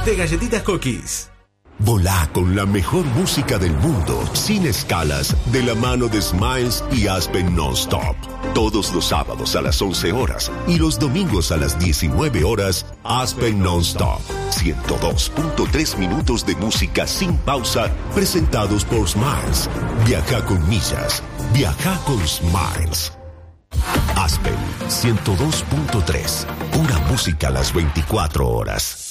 de galletitas Cookies. Volá con la mejor música del mundo, sin escalas, de la mano de Smiles y Aspen Non-Stop. Todos los sábados a las 11 horas y los domingos a las 19 horas, Aspen Non-Stop. 102.3 minutos de música sin pausa, presentados por Smiles. Viaja con millas. Viaja con Smiles. Aspen 102.3. Pura música a las 24 horas.